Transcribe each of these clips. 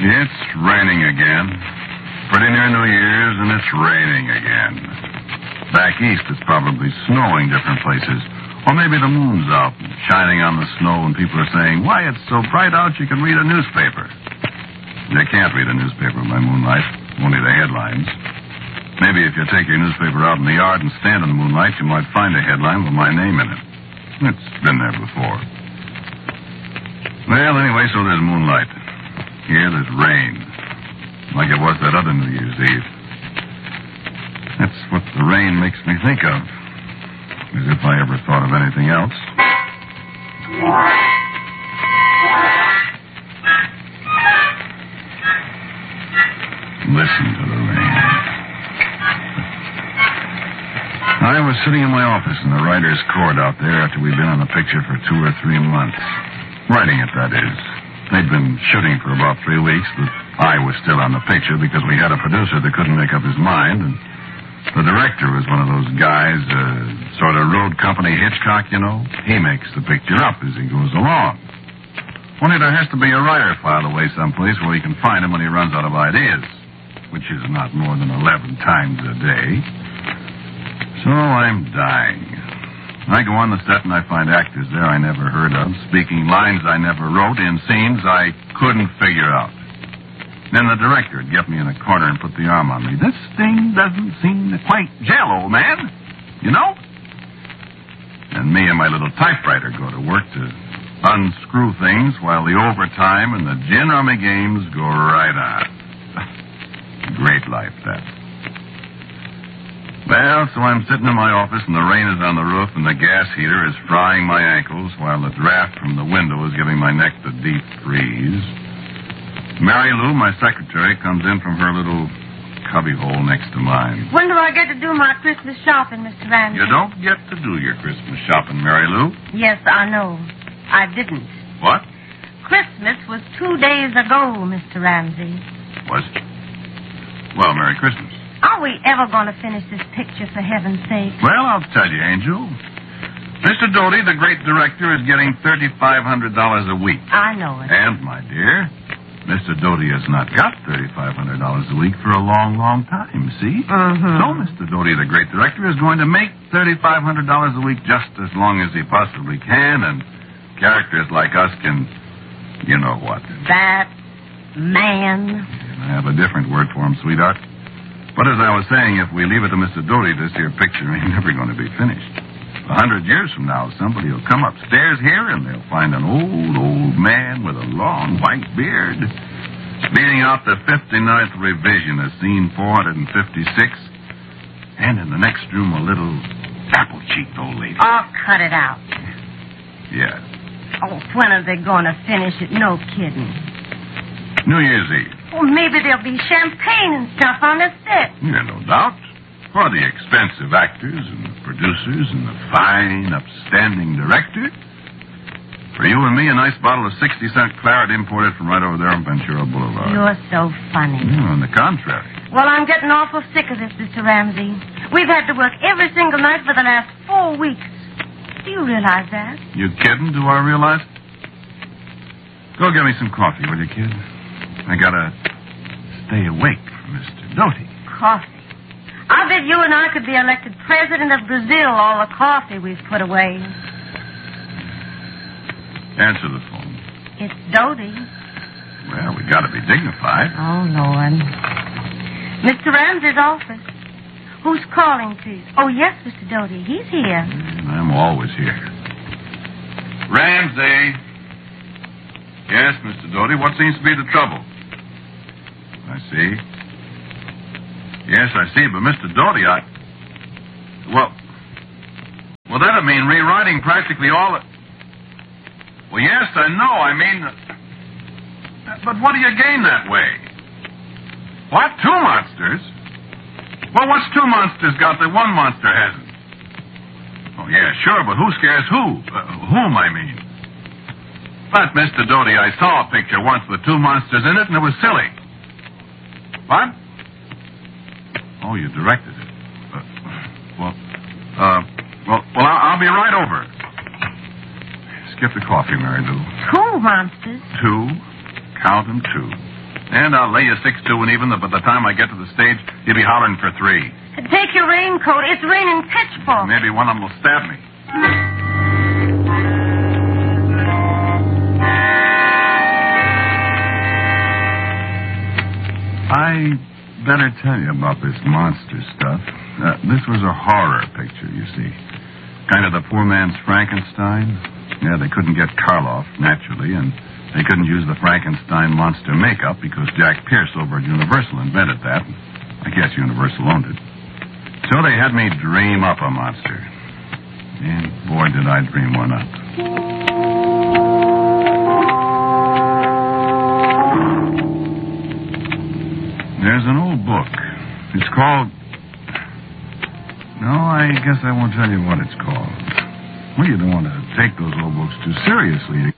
It's raining again. Pretty near New Year's, and it's raining again. Back east, it's probably snowing different places. Or maybe the moon's out, shining on the snow, and people are saying, why, it's so bright out you can read a newspaper. You can't read a newspaper by moonlight, only the headlines. Maybe if you take your newspaper out in the yard and stand in the moonlight, you might find a headline with my name in it. It's been there before. Well, anyway, so there's moonlight. Here, there's rain. Like it was that other New Year's Eve. That's what the rain makes me think of. As if I ever thought of anything else. Listen to the rain. I was sitting in my office in the writer's court out there after we'd been on the picture for 2 or 3 months. Writing it, that is. They'd been shooting for about 3 weeks, but I was still on the picture because we had a producer that couldn't make up his mind, and the director was one of those guys, sort of road company Hitchcock, you know. He makes the picture up as he goes along. Only there has to be a writer filed away someplace where he can find him when he runs out of ideas, which is not more than 11 times a day. So I'm dying. I go on the set and I find actors there I never heard of, speaking lines I never wrote, in scenes I couldn't figure out. Then the director would get me in a corner and put the arm on me. This thing doesn't seem to quite gel, old man. You know? And me and my little typewriter go to work to unscrew things while the overtime and the gin rummy games go right on. Great life, that. Well, so I'm sitting in my office and the rain is on the roof and the gas heater is frying my ankles while the draft from the window is giving my neck the deep freeze. Mary Lou, my secretary, comes in from her little cubbyhole next to mine. When do I get to do my Christmas shopping, Mr. Ramsey? You don't get to do your Christmas shopping, Mary Lou. Yes, I know. I didn't. What? Christmas was 2 days ago, Mr. Ramsey. Was it? Well, Merry Christmas. Are we ever going to finish this picture, for heaven's sake? Well, I'll tell you, Angel. Mr. Doty, the great director, is getting $3,500 a week. I know it. And, my dear, Mr. Doty has not got $3,500 a week for a long, long time, see? Mm-hmm. So Mr. Doty, the great director, is going to make $3,500 a week just as long as he possibly can, and characters like us can, you know what. That man. I have a different word for him, sweetheart. But as I was saying, if we leave it to Mr. Doty, this here picture ain't never going to be finished. 100 years from now, somebody will come upstairs here and they'll find an old man with a long white beard speeding out the 59th revision of scene 456, and in the next room a little apple-cheeked old lady. Oh, cut it out. Yes. Oh, when are they going to finish it? No kidding. New Year's Eve. Well, maybe there'll be champagne and stuff on the set. Yeah, no doubt. For the expensive actors and the producers and the fine, upstanding director. For you and me, a nice bottle of 60-cent claret imported from right over there on Ventura Boulevard. You're so funny. On the contrary. Well, I'm getting awful sick of this, Mr. Ramsey. We've had to work every single night for the last 4 weeks. Do you realize that? You kidding? Do I realize? Go get me some coffee, will you, kid? I gotta stay awake for Mr. Doty. Coffee. I bet you and I could be elected president of Brazil, all the coffee we've put away. Answer the phone. It's Doty. Well, we gotta be dignified. Oh, Lord. Mr. Ramsey's office. Who's calling, please? Oh, yes, Mr. Doty. He's here. I'm always here. Ramsey. Yes, Mr. Doty, what seems to be the trouble? I see. Yes, I see, but Mr. Doty, Well, that'd mean rewriting practically all the... Well, yes, I know, I mean... But what do you gain that way? What, 2 monsters? Well, what's 2 monsters got that 1 monster hasn't? Oh, yeah, sure, but who scares who? Whom, I mean. But, Mr. Doty, I saw a picture once with 2 monsters in it, and it was silly. What? Oh, you directed it. I'll be right over. Skip the coffee, Mary Lou. 2 monsters? 2. Count them 2. And I'll lay you 6-2 and even, but by the time I get to the stage, you'll be hollering for 3. Take your raincoat. It's raining pitchforks. Maybe one of them will stab me. I better tell you about this monster stuff. This was a horror picture, you see. Kind of the poor man's Frankenstein. Yeah, they couldn't get Karloff, naturally, and they couldn't use the Frankenstein monster makeup because Jack Pierce over at Universal invented that. I guess Universal owned it. So they had me dream up a monster. And boy, did I dream one up. There's an old book. It's called... No, I guess I won't tell you what it's called. Well, you don't want to take those old books too seriously.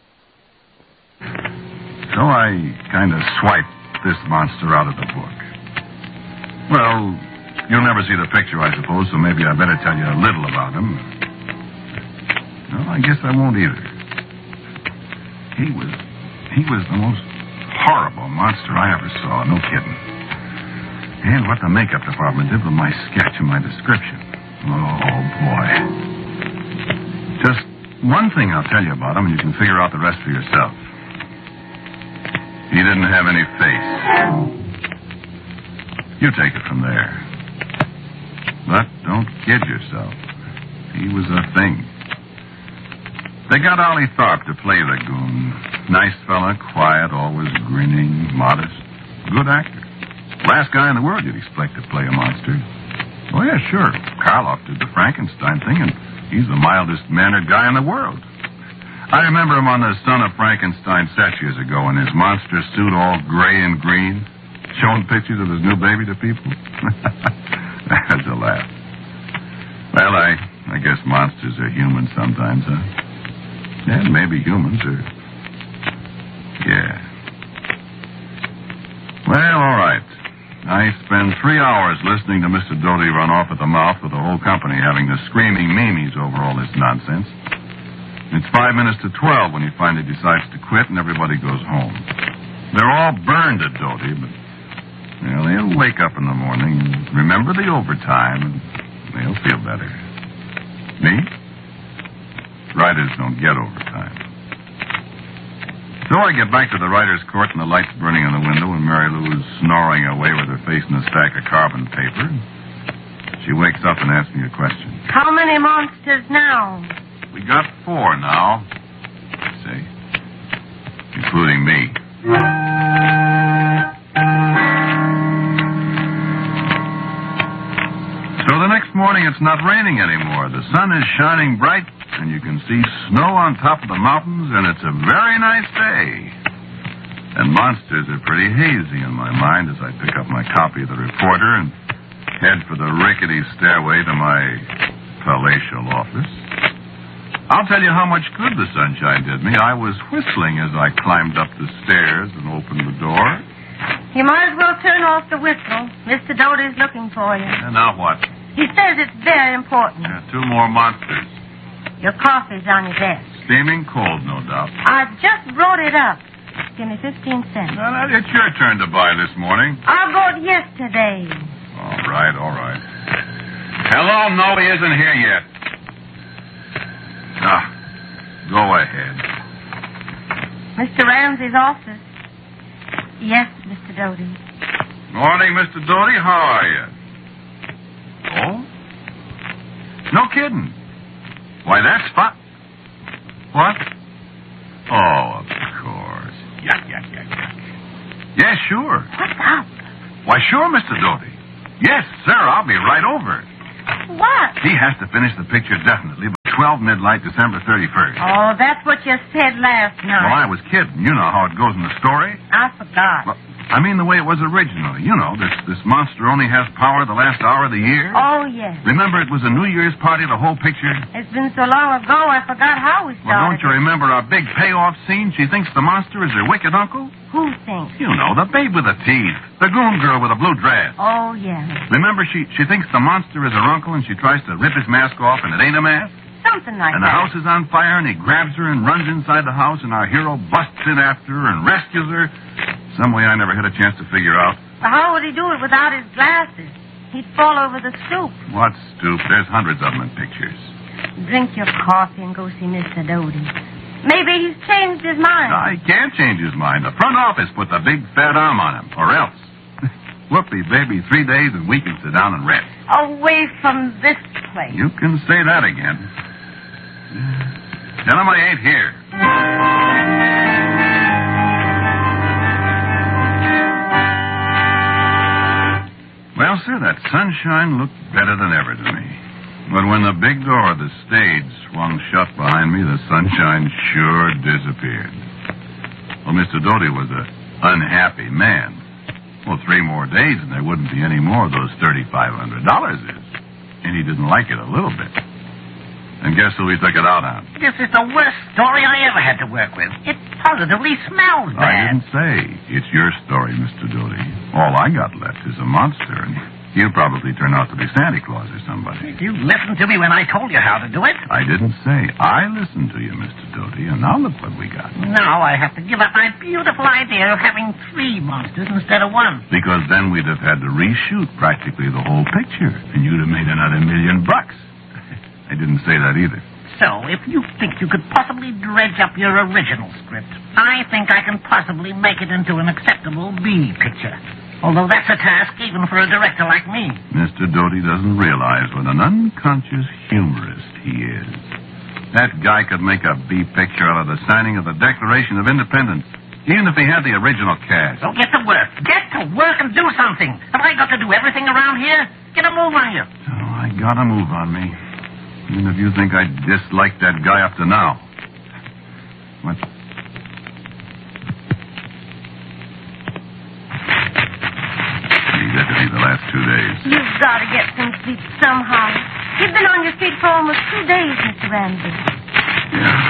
So I kind of swiped this monster out of the book. Well, you'll never see the picture, I suppose, so maybe I better tell you a little about him. No, I guess I won't either. He was the most horrible monster I ever saw, no kidding. And what the makeup department did with my sketch and my description. Oh, boy. Just one thing I'll tell you about him, and you can figure out the rest for yourself. He didn't have any face. You take it from there. But don't kid yourself. He was a thing. They got Ollie Tharp to play the goon. Nice fella, quiet, always grinning, modest. Good actor. Last guy in the world you'd expect to play a monster. Oh, yeah, sure. Karloff did the Frankenstein thing, and he's the mildest-mannered guy in the world. I remember him on the Son of Frankenstein set years ago in his monster suit all gray and green, showing pictures of his new baby to people. That's a laugh. Well, I guess monsters are human sometimes, huh? Yeah, maybe humans are... Yeah. Well, all right. I spend 3 hours listening to Mr. Doty run off at the mouth with the whole company having the screaming memes over all this nonsense. It's 5 minutes to 12 when he finally decides to quit and everybody goes home. They're all burned at Doty, but well, they'll wake up in the morning and remember the overtime and they'll feel better. Me? Writers don't get overtime. So I get back to the writer's court and the lights burning in the window and Mary Lou is snoring away with her face in a stack of carbon paper. She wakes up and asks me a question. How many monsters now? We got 4 now. See? Including me. So the next morning it's not raining anymore. The sun is shining bright and you can see snow on top of the mountains, and it's a very nice day. And monsters are pretty hazy in my mind as I pick up my copy of the Reporter and head for the rickety stairway to my palatial office. I'll tell you how much good the sunshine did me. I was whistling as I climbed up the stairs and opened the door. You might as well turn off the whistle. Mr. Doty's looking for you. And now what? He says it's very important. 2 more monsters. Your coffee's on your desk. Steaming cold, no doubt. I just brought it up. Give me 15 cents. Now, it's your turn to buy this morning. I bought yesterday. All right. Hello, no, he isn't here yet. Go ahead. Mr. Ramsey's office. Yes, Mr. Doty. Morning, Mr. Doty. How are you? Oh? No kidding. Why, that's fine. What? Oh, of course. Yuck. Yeah, sure. What's up? Why, sure, Mr. Doty. Yes, sir, I'll be right over. What? He has to finish the picture definitely by 12 midnight, December 31st. Oh, that's what you said last night. Well, I was kidding. You know how it goes in the story. I forgot. Well, I mean the way it was originally. You know, this monster only has power the last hour of the year. Oh, yes. Remember, it was a New Year's party, the whole picture? It's been so long ago, I forgot how we started. Well, don't you remember our big payoff scene? She thinks the monster is her wicked uncle? Who thinks? You know, the babe with the teeth. The goon girl with a blue dress. Oh, yeah. Remember, she thinks the monster is her uncle and she tries to rip his mask off and it ain't a mask? Something like that. And the house is on fire and he grabs her and runs inside the house and our hero busts in after her and rescues her. Some way I never had a chance to figure out. Well, how would he do it without his glasses? He'd fall over the stoop. What stoop? There's hundreds of them in pictures. Drink your coffee and go see Mr. Doty. Maybe he's changed his mind. I can't change his mind. The front office put the big fat arm on him, or else. Whoopee, baby, 3 days and we can sit down and rest. Away from this place. You can say that again. Tell him I ain't here. Well, sir, that sunshine looked better than ever to me. But when the big door of the stage swung shut behind me, the sunshine sure disappeared. Well, Mr. Doty was an unhappy man. Well, 3 more days and there wouldn't be any more of those $3,500 is. And he didn't like it a little bit. And guess who he took it out on? This is the worst story I ever had to work with. It positively smells bad. I didn't say. It's your story, Mr. Doty. All I got left is a monster, and you'll probably turn out to be Santa Claus or somebody. You listened to me when I told you how to do it. I didn't say. I listened to you, Mr. Doty, and now look what we got. Now I have to give up my beautiful idea of having 3 monsters instead of 1. Because then we'd have had to reshoot practically the whole picture, and you'd have made another $1 million. I didn't say that either. So, if you think you could possibly dredge up your original script, I think I can possibly make it into an acceptable B picture. Although that's a task even for a director like me. Mr. Doty doesn't realize what an unconscious humorist he is. That guy could make a B picture out of the signing of the Declaration of Independence, even if he had the original cast. So get to work. Get to work and do something. Have I got to do everything around here? Get a move on you. Oh, I got a move on me. Even if you think I disliked that guy up to now. What? He did to me the last 2 days. You've got to get some sleep somehow. You've been on your feet for almost 2 days, Mr. Ramsey. Yeah.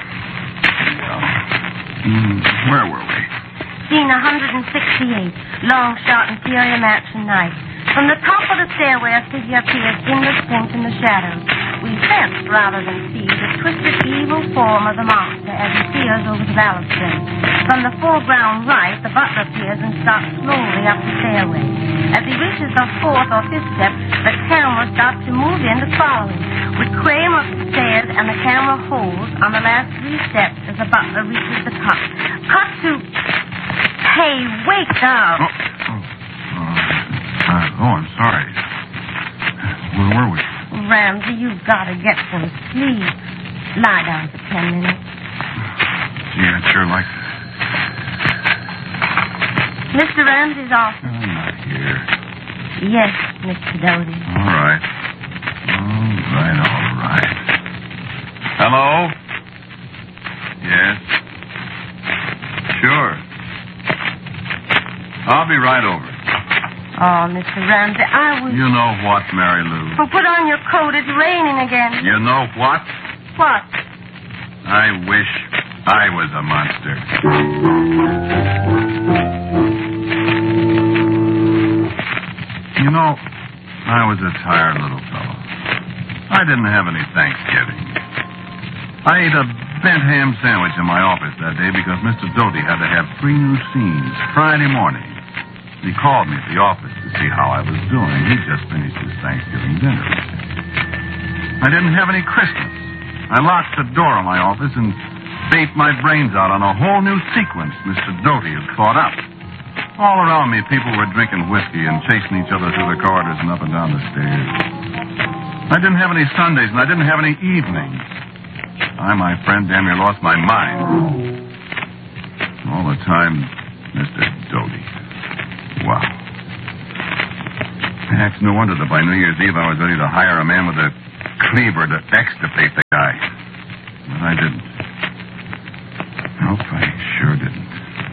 Where were we? Scene 168. Long shot interior mansion night. From the top of the stairway, a figure appears indistinct in the shadows. We sense, rather than see, the twisted evil form of the monster as he peers over the balustrade. From the foreground right, the butler appears and starts slowly up the stairway. As he reaches the 4th or 5th step, the camera starts to move in to follow him. We crane up the stairs, and the camera holds on the last 3 steps as the butler reaches the top. Cut to... Hey, wake up! I'm sorry. Where were we? Ramsey, you've got to get some sleep. Lie down for 10 minutes. Gee, I'd sure like that. Mr. Ramsey's office. I'm not here. Yes, Mr. Doty. All right. Hello? Yes? Sure. I'll be right over. Oh, Mr. Ramsey, I was... You know what, Mary Lou? Well, put on your coat. It's raining again. You know what? What? I wish I was a monster. You know, I was a tired little fellow. I didn't have any Thanksgiving. I ate a bent ham sandwich in my office that day because Mr. Doty had to have 3 new scenes Friday morning. He called me at the office to see how I was doing. He just finished his Thanksgiving dinner. I didn't have any Christmas. I locked the door of my office and baked my brains out on a whole new sequence Mr. Doty had thought up. All around me, people were drinking whiskey and chasing each other through the corridors and up and down the stairs. I didn't have any Sundays, and I didn't have any evenings. I, my friend, damn near lost my mind. All the time, Mr. Doty. Wow. Heck, no wonder that by New Year's Eve I was ready to hire a man with a cleaver to extirpate the guy. But I didn't. Nope, I sure didn't.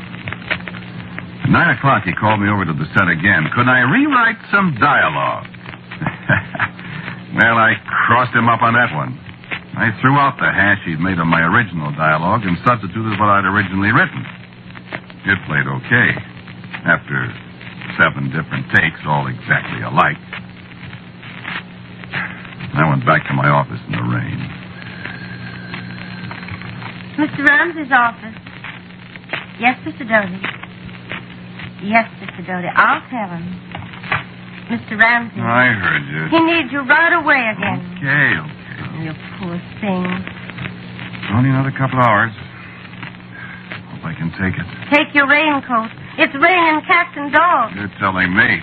At 9 o'clock, he called me over to the set again. Could I rewrite some dialogue? Well, I crossed him up on that one. I threw out the hash he'd made of my original dialogue and substituted what I'd originally written. It played okay. After 7 different takes, all exactly alike. I went back to my office in the rain. Mr. Ramsey's office. Yes, Mr. Doty. Yes, Mr. Doty. I'll tell him. Mr. Ramsey. I heard you. He needs you right away again. Okay. Oh, you poor thing. Only another couple hours. Hope I can take it. Take your raincoat. It's raining cats and dogs. You're telling me.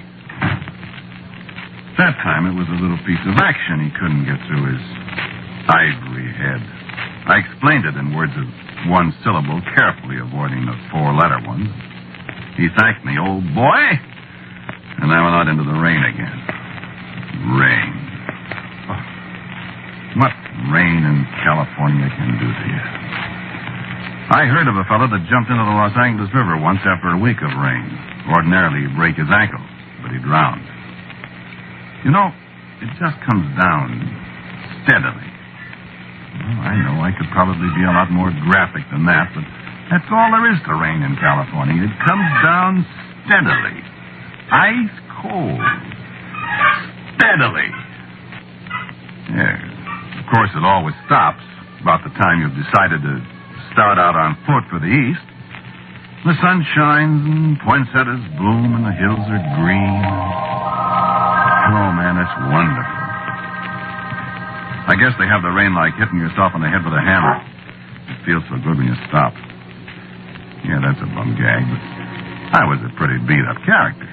That time it was a little piece of action he couldn't get through his ivory head. I explained it in words of one syllable, carefully avoiding the four-letter ones. He thanked me, old boy, and I went out into the rain again. Rain. Oh, what rain in California can do to you. I heard of a fellow that jumped into the Los Angeles River once after a week of rain. Ordinarily, he'd break his ankle, but he drowned. You know, it just comes down steadily. Well, I know I could probably be a lot more graphic than that, but that's all there is to rain in California. It comes down steadily. Ice cold. Steadily. Yeah. Of course, it always stops about the time you've decided to start out on foot for the east. The sun shines and poinsettias bloom and the hills are green. Oh, man, it's wonderful. I guess they have the rain like hitting yourself on the head with a hammer. It feels so good when you stop. Yeah, that's a bum gag, but I was a pretty beat-up character.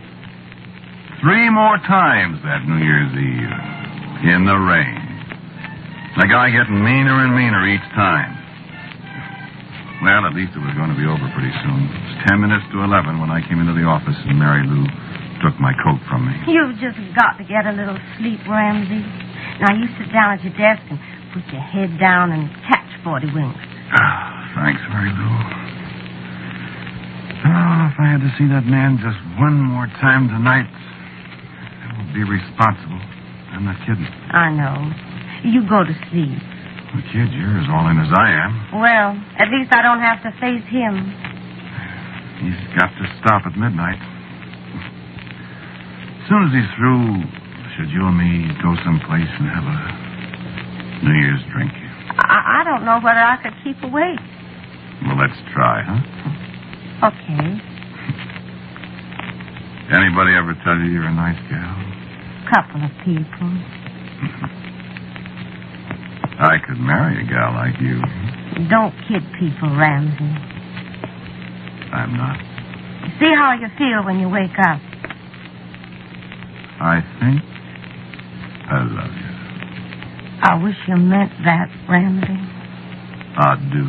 3 more times that New Year's Eve. In the rain. The guy getting meaner and meaner each time. Well, at least it was going to be over pretty soon. It was 10 minutes to 11 when I came into the office and Mary Lou took my coat from me. You've just got to get a little sleep, Ramsey. Now, you sit down at your desk and put your head down and catch 40 winks. Thanks, Mary Lou. Oh, if I had to see that man just one more time tonight, I would be responsible. I'm not kidding. I know. You go to sleep. Well, kid, you're as all in as I am. Well, at least I don't have to face him. He's got to stop at midnight. As soon as he's through, should you and me go someplace and have a New Year's drink? I don't know whether I could keep awake. Well, let's try, huh? Okay. Anybody ever tell you you're a nice gal? Couple of people. I could marry a gal like you. Don't kid people, Ramsey. I'm not. See how you feel when you wake up. I think I love you. I wish you meant that, Ramsey. I do.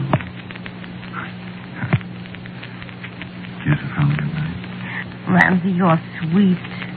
Kiss her from me tonight. Ramsey, you're sweet.